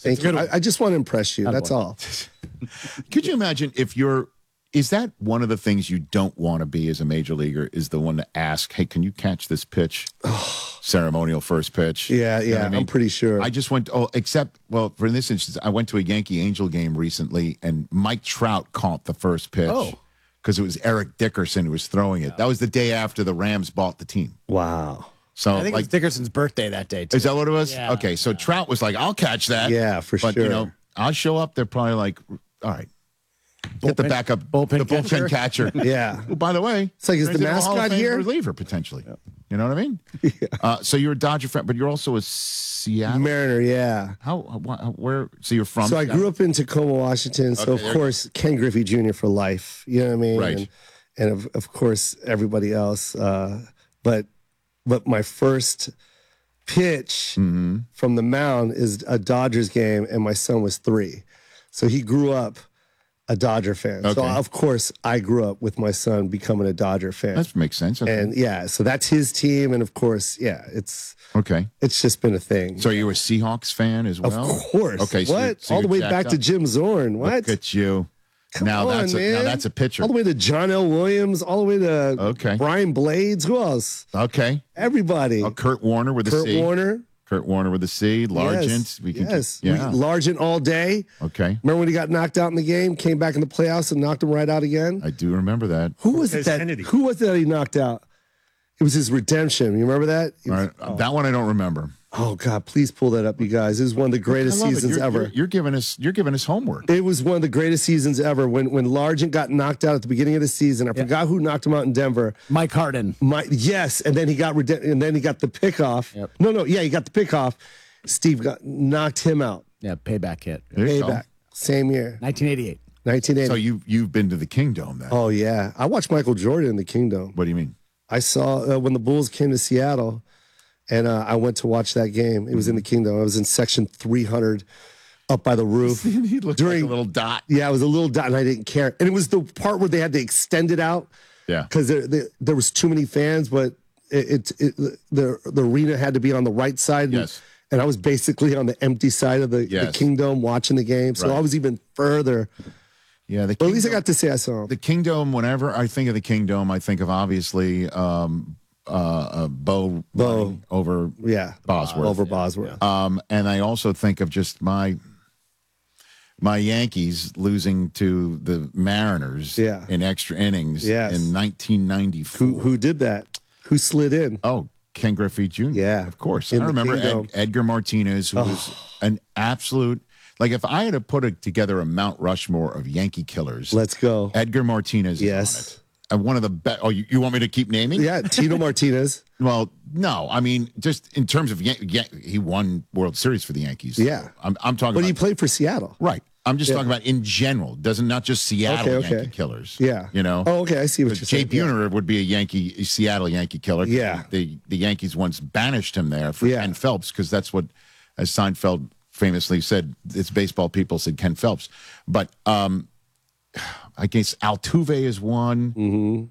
Thank you. I just want to impress you. That's all. Could you imagine if is that one of the things you don't want to be as a major leaguer, is the one to ask, hey, can you catch this pitch? Ceremonial first pitch. Yeah, You know what I mean? I'm pretty sure. I just went, for this instance, I went to a Yankee Angel game recently, and Mike Trout caught the first pitch because it was Eric Dickerson who was throwing it. That was the day after the Rams bought the team. Wow. So I think it was Dickerson's birthday that day, too. Is that what it was? Yeah. Okay, so Trout was like, I'll catch that. Yeah, for but, sure. you know, I'll show up. They're probably like, all right. Get the backup, bullpen catcher. Yeah. Well, by the way, it's like, is the turns into a Hall of mascot Fame here? reliever potentially. You know what I mean? Yeah. So you're a Dodger fan, but you're also a Seattle Mariner. Yeah. Where? So you're from? So I grew up in Tacoma, Washington. So Okay, of course, Ken Griffey Jr. for life. You know what I mean? Right. And of course, everybody else. But my first pitch from the mound is a Dodgers game, and my son was 3. So he grew up a Dodger fan. Okay. So of course I grew up with my son becoming a Dodger fan. That makes sense. Okay. And yeah, so that's his team, and of course, yeah, it's just been a thing. So you're a Seahawks fan as well? Of course. Okay. So what? so all the you're way jacked back up. to Jim Zorn. What? Look at you. Come now on, that's man. now that's a pitcher. All the way to John L. Williams, all the way to Brian Blades. Who else? Okay. Everybody. Kurt Warner with a C. Kurt Warner with a C. Largent. Yes. Largent all day. Okay. Remember when he got knocked out in the game, came back in the playoffs and knocked him right out again? I do remember that. Who was it that he knocked out? It was his redemption. You remember that? That one I don't remember. Oh God, please pull that up, you guys. This is one of the greatest seasons ever. You're giving us homework. It was one of the greatest seasons ever when Largent got knocked out at the beginning of the season. I forgot who knocked him out in Denver. Mike Harden. Yes, and then he got the pick off. Yep. He got the pick off. Steve knocked him out. Yeah, payback hit. Payback. Same year. 1988. 1980. So you've been to the Kingdome then? Oh yeah, I watched Michael Jordan in the Kingdome. What do you mean? I saw when the Bulls came to Seattle. And I went to watch that game. It was in the Kingdome. I was in section 300 up by the roof. He looked like a little dot. Yeah, it was a little dot, and I didn't care. And it was the part where they had to extend it out. Yeah. Because there was too many fans, but the arena had to be on the right side. Yes. And I was basically on the empty side of the Kingdome watching the game. So I was even further. Yeah. But at least I got to say I saw him. The Kingdome, whenever I think of the Kingdome, I think of obviously Bo over Bosworth. Over Bosworth. And I also think of just my Yankees losing to the Mariners in extra innings in 1994. Who did that? Who slid in? Oh, Ken Griffey Jr. Yeah. Of course. In I the remember Kingdome. Edgar Martinez, who was an absolute, like if I had to put together a Mount Rushmore of Yankee killers. Let's go. Edgar Martinez is on it. One of the best. Oh, you want me to keep naming? Yeah, Tino Martinez. Well, no, I mean just in terms of he won World Series for the Yankees. Yeah, I'm talking. But about, he played for Seattle, right? I'm just talking about in general. Doesn't not just Seattle Yankee killers. Yeah, you know. Oh, okay, I see what you're saying. Jay Buhner would be a Seattle Yankee killer. Yeah, the Yankees once banished him there for Ken Phelps because that's what, as Seinfeld famously said, it's baseball people said Ken Phelps, but I guess Altuve is one. Mm-hmm.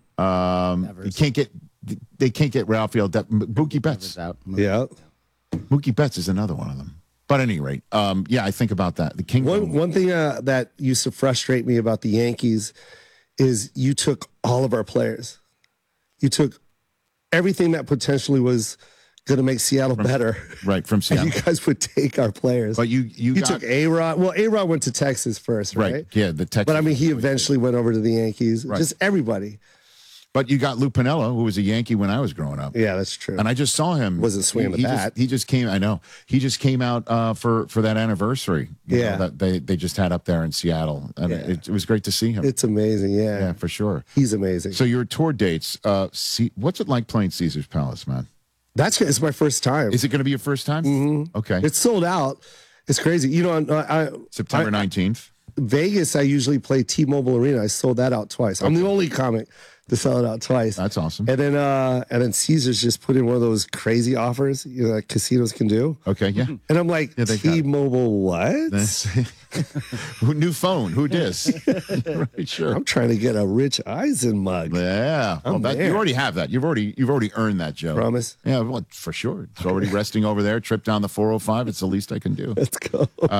They can't get Rafael Mookie Betts out. Yeah, Mookie Betts is another one of them. But at any rate, I think about that. The Kingdom. One thing that used to frustrate me about the Yankees is you took all of our players. You took everything that potentially was going to make Seattle better. Right, from Seattle. And you guys would take our players. But you took A-Rod. Well, A-Rod went to Texas first, right? Yeah, the Texas. But I mean, he eventually went over to the Yankees. Right. Just everybody. But you got Lou Piniella, who was a Yankee when I was growing up. Yeah, that's true. And I just saw him. Wasn't swinging the bat. He just came. I know. He just came out for that anniversary. You know, that they just had up there in Seattle, and it was great to see him. It's amazing. Yeah, for sure. He's amazing. So your tour dates. What's it like playing Caesar's Palace, man? It's my first time. Is it going to be your first time? Mm-hmm. Okay. It's sold out. It's crazy. You know, September 19th. Vegas, I usually play T-Mobile Arena. I sold that out twice. I'm the only comic to sell it out twice. That's awesome. And then Caesars just put in one of those crazy offers, you know, that casinos can do. Okay, yeah. And I'm like, T-Mobile what? New phone. Who dis? Right, sure. I'm trying to get a Rich Eisen mug. Yeah. Well, you already have that. You've already earned that, Joe. Promise? Yeah, well, for sure. It's already resting over there. Trip down the 405. It's the least I can do. Let's go.